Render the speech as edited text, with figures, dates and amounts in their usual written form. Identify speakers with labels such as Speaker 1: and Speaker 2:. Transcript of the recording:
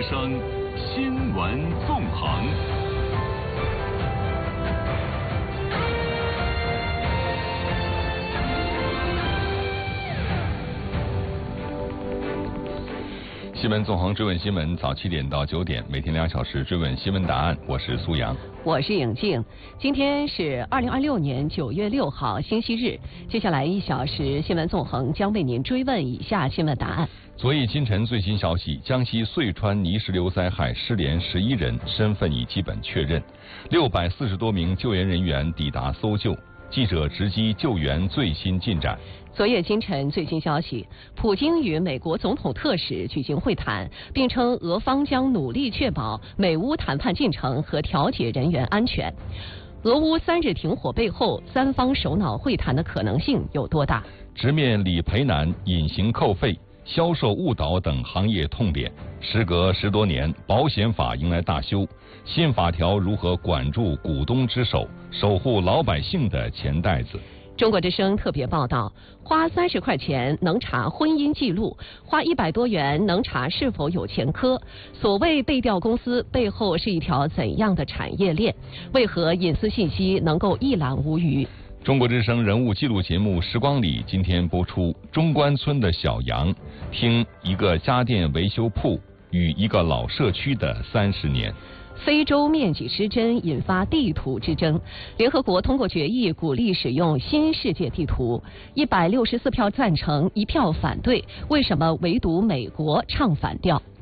Speaker 1: 声新闻纵横。新闻纵横追问新闻，早7点到9点，每天2小时追问新闻答案。我是苏阳，
Speaker 2: 我是颖静。今天是2026年9月6号，星期日。接下来1小时，新闻纵横将为您追问以下新闻答案。
Speaker 1: 昨夜今晨最新消息，江西遂川泥石流灾害失联11人，身份已基本确认，640多名救援人员抵达搜救。记者直击救援最新进展。
Speaker 2: 昨夜今晨最新消息，普京与美国总统特使举行会谈，并称俄方将努力确保美乌谈判进程和调解人员安全。俄乌3日停火背后，三方首脑会谈的可能性有多大？
Speaker 1: 直面理赔难、隐形扣费、销售误导等行业痛点。时隔10多年，保险法迎来大修，新法条如何管住股东之手，守护老百姓的钱袋子？
Speaker 2: 中国之声特别报道，花30块钱能查婚姻记录，花100多元能查是否有前科。所谓背调公司背后是一条怎样的产业链？为何隐私信息能够一览无余？
Speaker 1: 中国之声人物记录节目《时光里》今天播出中关村的小杨，听一个家电维修铺与一个老社区的30年。
Speaker 2: 非洲面积失真引发地图之争，联合国通过决议鼓励使用新世界地图，164票赞成，1票反对，为什么唯独美国唱反调？